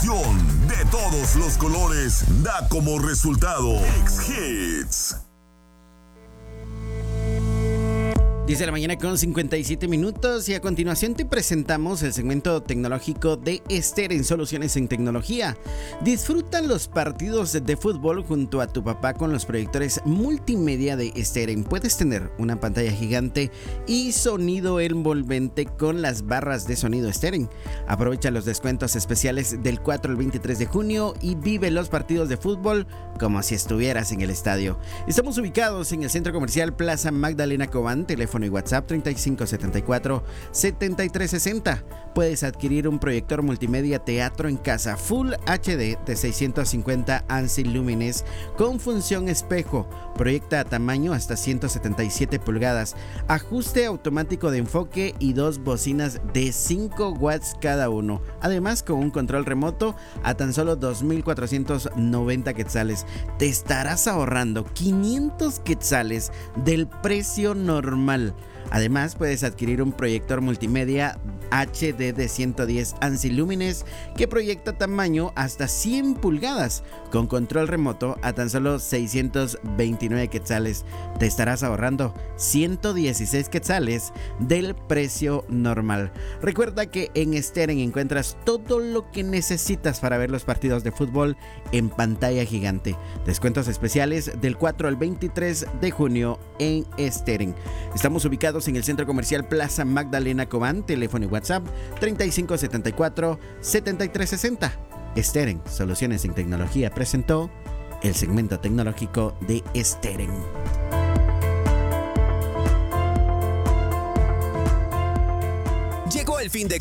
Información de todos los colores da como resultado X-Hits. 10 de la mañana con 57 minutos y a continuación te presentamos el segmento tecnológico de Steren Soluciones en Tecnología. Disfruta los partidos de fútbol junto a tu papá con los proyectores multimedia de Steren. Puedes tener una pantalla gigante y sonido envolvente con las barras de sonido Steren. Aprovecha los descuentos especiales del 4 al 23 de junio y vive los partidos de fútbol como si estuvieras en el estadio. Estamos ubicados en el Centro Comercial Plaza Magdalena Cobán, teléfono y WhatsApp 3574-7360. Puedes adquirir un proyector multimedia teatro en casa Full HD de 650 ANSI lúmenes con función espejo. Proyecta a tamaño hasta 177 pulgadas, ajuste automático de enfoque y 2 bocinas de 5 watts cada uno. Además, con un control remoto a tan solo 2,490 quetzales. Te estarás ahorrando 500 quetzales del precio normal. Además, puedes adquirir un proyector multimedia HD de 110 ANSI lúmenes que proyecta tamaño hasta 100 pulgadas con control remoto a tan solo 629 quetzales. Te estarás ahorrando 116 quetzales del precio normal. Recuerda que en Steren encuentras todo lo que necesitas para ver los partidos de fútbol en pantalla gigante. Descuentos especiales del 4 al 23 de junio en Steren. Estamos ubicados en el Centro Comercial Plaza Magdalena Cobán, teléfono y WhatsApp 3574-7360. Steren Soluciones en Tecnología presentó el segmento tecnológico de Steren. Llegó el fin de